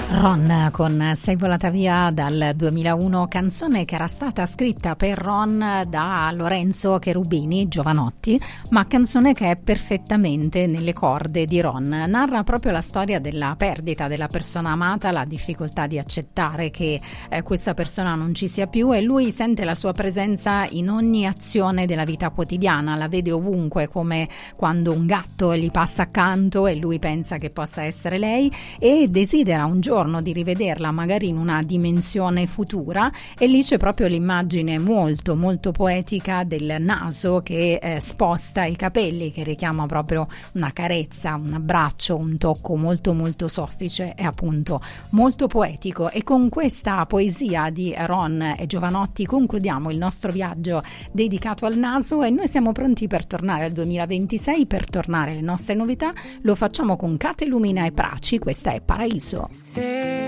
Ron con Sei volata via dal 2001, canzone che era stata scritta per Ron da Lorenzo Cherubini Giovanotti, ma canzone che è perfettamente nelle corde di Ron. Narra proprio la storia della perdita della persona amata, la difficoltà di accettare che questa persona non ci sia più, e lui sente la sua presenza in ogni azione della vita quotidiana, la vede ovunque, come quando un gatto gli passa accanto e lui pensa che possa essere lei e desidera un giorno di rivederla magari in una dimensione futura, e lì c'è proprio l'immagine molto molto poetica del naso che sposta i capelli, che richiama proprio una carezza, un abbraccio, un tocco molto molto soffice e appunto molto poetico. E con questa poesia di Ron e Giovanotti concludiamo il nostro viaggio dedicato al naso, e noi siamo pronti per tornare al 2026, per tornare alle nostre novità. Lo facciamo con Cate Lumina e Praci, questa è Paraiso. Se